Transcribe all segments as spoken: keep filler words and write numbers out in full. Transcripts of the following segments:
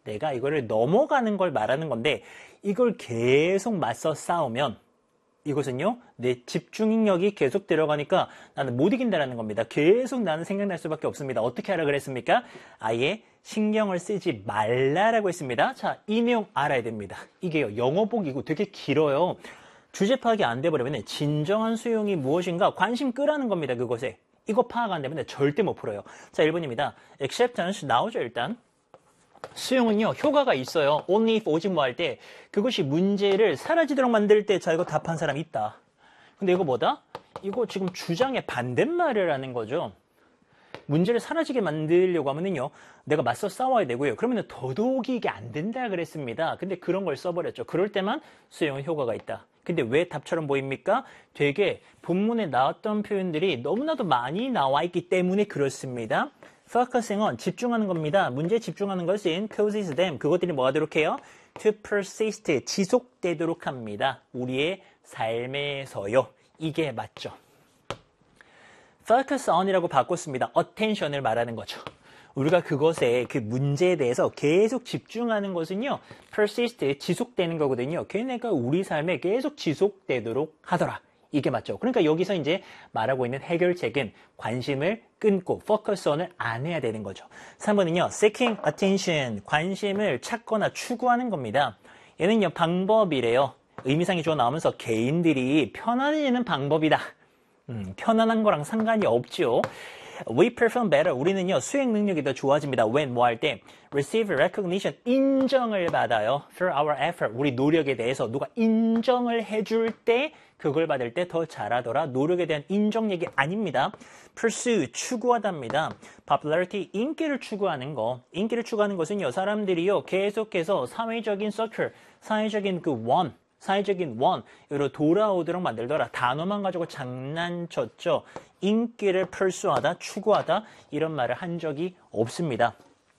내가 이거를 넘어가는 걸 말하는 건데 이걸 계속 맞서 싸우면 이것은요, 내 집중력이 계속 들어가니까 나는 못 이긴다라는 겁니다. 계속 나는 생각날 수밖에 없습니다. 어떻게 하라 그랬습니까? 아예 신경을 쓰지 말라라고 했습니다. 자, 이 내용 알아야 됩니다. 이게요, 영어복이고 되게 길어요. 주제 파악이 안 돼버리면 진정한 수용이 무엇인가 관심 끄라는 겁니다. 그것에. 이거 파악 안 되면 절대 못 풀어요. 자, 일 번입니다. acceptance 나오죠, 일단. 수용은요, 효과가 있어요. only if, 오직 뭐 할 때, 그것이 문제를 사라지도록 만들 때, 자, 이거 답한 사람이 있다. 근데 이거 뭐다? 이거 지금 주장의 반대말을 하는 거죠. 문제를 사라지게 만들려고 하면은요, 내가 맞서 싸워야 되고요. 그러면은 더더욱이 이게 안 된다 그랬습니다. 근데 그런 걸 써버렸죠. 그럴 때만 수용은 효과가 있다. 근데 왜 답처럼 보입니까? 되게 본문에 나왔던 표현들이 너무나도 많이 나와 있기 때문에 그렇습니다. focusing on, 집중하는 겁니다. 문제에 집중하는 것은 causes them, 그것들이 뭐 하도록 해요? to persist, 지속되도록 합니다. 우리의 삶에서요. 이게 맞죠. focus on이라고 바꿨습니다. attention을 말하는 거죠. 우리가 그것에, 그 문제에 대해서 계속 집중하는 것은요, persist, 지속되는 거거든요. 걔네가 우리 삶에 계속 지속되도록 하더라. 이게 맞죠. 그러니까 여기서 이제 말하고 있는 해결책은 관심을 끊고 focus on을 안 해야 되는 거죠. 삼 번은요. seeking attention, 관심을 찾거나 추구하는 겁니다. 얘는요. 방법이래요. 의미상의 주어 나오면서 개인들이 편안해지는 방법이다. 음, 편안한 거랑 상관이 없죠. We perform better. 우리는요. 수행 능력이 더 좋아집니다. When 뭐 할 때 receive recognition, 인정을 받아요. For our effort, 우리 노력에 대해서 누가 인정을 해줄 때 그걸 받을 때 더 잘하더라. 노력에 대한 인정 얘기 아닙니다. Pursue, 추구하답니다. Popularity, 인기를 추구하는 거. 인기를 추구하는 것은요. 사람들이요. 계속해서 사회적인 서클, 사회적인 그 원, 사회적인 원으로 돌아오도록 만들더라. 단어만 가지고 장난쳤죠. 인기를 pursue하다, 추구하다 이런 말을 한 적이 없습니다.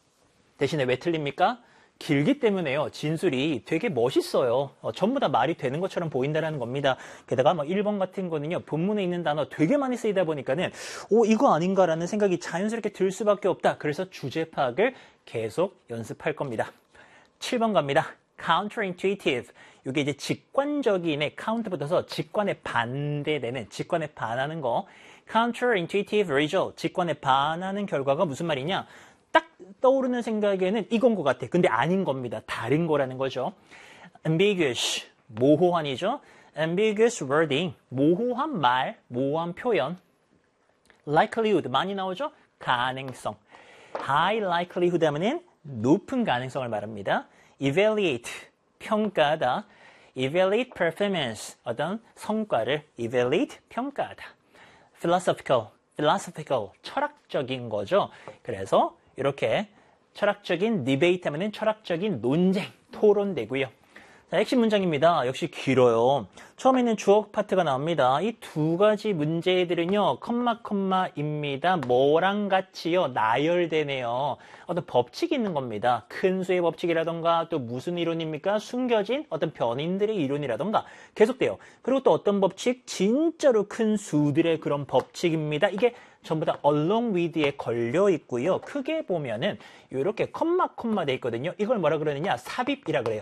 대신에 왜 틀립니까? 길기 때문에요. 진술이 되게 멋있어요. 어, 전부 다 말이 되는 것처럼 보인다는 겁니다. 게다가 뭐 일 번 같은 거는요. 본문에 있는 단어 되게 많이 쓰이다 보니까는 오 이거 아닌가라는 생각이 자연스럽게 들 수밖에 없다. 그래서 주제 파악을 계속 연습할 겁니다. 칠 번 갑니다. counterintuitive. 이게 이제 직관적인의 카운트 붙어서 직관에 반대되는, 직관에 반하는 거. counterintuitive result. 직관에 반하는 결과가 무슨 말이냐? 딱 떠오르는 생각에는 이건 것 같아. 근데 아닌 겁니다. 다른 거라는 거죠. ambiguous, 모호한이죠. ambiguous wording, 모호한 말, 모호한 표현. likelihood, 많이 나오죠. 가능성. high likelihood 하면은 높은 가능성을 말합니다. evaluate, 평가하다. evaluate performance, 어떤 성과를 evaluate, 평가하다. philosophical, philosophical, 철학적인 거죠. 그래서 이렇게 철학적인 디베이트 하면은 철학적인 논쟁, 토론되고요. 자, 핵심 문장입니다. 역시 길어요. 처음에는 주어 파트가 나옵니다. 이 두 가지 문제들은요, 컴마 컴마입니다. 뭐랑 같이요, 나열되네요. 어떤 법칙이 있는 겁니다. 큰 수의 법칙이라던가 또 무슨 이론입니까? 숨겨진 어떤 변인들의 이론이라던가 계속돼요. 그리고 또 어떤 법칙? 진짜로 큰 수들의 그런 법칙입니다. 이게 전부 다 along with에 걸려 있고요. 크게 보면은 이렇게 컴마 컴마 돼 있거든요. 이걸 뭐라 그러느냐? 삽입이라 그래요.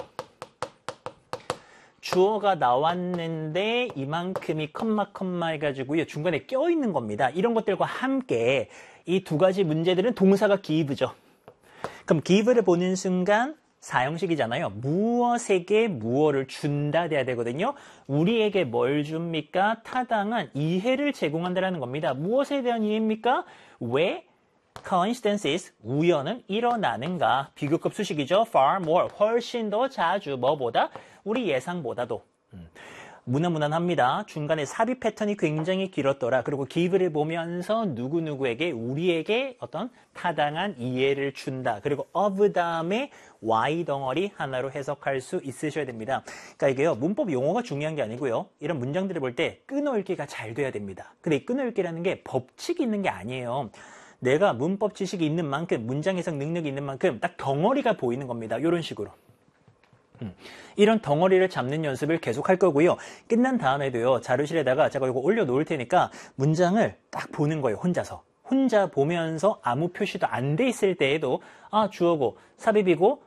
주어가 나왔는데 이만큼이 컴마 컴마 해가지고요. 중간에 껴있는 겁니다. 이런 것들과 함께 이 두 가지 문제들은 동사가 give죠. 그럼 give를 보는 순간 사형식이잖아요. 무엇에게 무엇을 준다 돼야 되거든요. 우리에게 뭘 줍니까? 타당한 이해를 제공한다는 겁니다. 무엇에 대한 이해입니까? 왜 coincidences, 우연은 일어나는가? 비교급 수식이죠. far more, 훨씬 더 자주, 뭐보다? 우리 예상보다도. 음. 무난무난합니다. 중간에 삽입 패턴이 굉장히 길었더라. 그리고 give를 보면서 누구누구에게, 우리에게 어떤 타당한 이해를 준다. 그리고 of 다음에 y 덩어리 하나로 해석할 수 있으셔야 됩니다. 그러니까 이게요, 문법 용어가 중요한 게 아니고요. 이런 문장들을 볼 때 끊어읽기가 잘 돼야 됩니다. 근데 이 끊어읽기라는 게 법칙이 있는 게 아니에요. 내가 문법 지식이 있는 만큼, 문장 해석 능력이 있는 만큼 딱 덩어리가 보이는 겁니다. 이런 식으로. 음. 이런 덩어리를 잡는 연습을 계속 할 거고요. 끝난 다음에도요, 자료실에다가 제가 이거 올려놓을 테니까 문장을 딱 보는 거예요, 혼자서. 혼자 보면서 아무 표시도 안 돼 있을 때에도 아, 주어고 삽입이고